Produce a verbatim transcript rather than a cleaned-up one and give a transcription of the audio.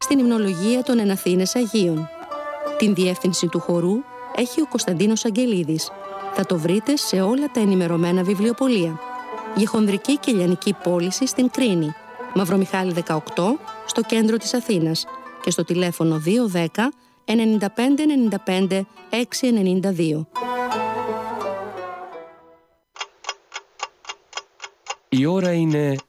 στην υμνολογία των Εναθήνες Αγίων. Την διεύθυνση του χορού έχει ο Κωνσταντίνος Αγγελίδης. Θα το βρείτε σε όλα τα ενημερωμένα βιβλιοπωλεία. Για χονδρική και λιανική πώληση στην Κρίνη, Μαυρομιχάλη δεκαοκτώ, στο κέντρο της Αθήνας και στο τηλέφωνο δύο ένα μηδέν εννιά πέντε εννιά πέντε έξι εννιά δύο. Η ώρα είναι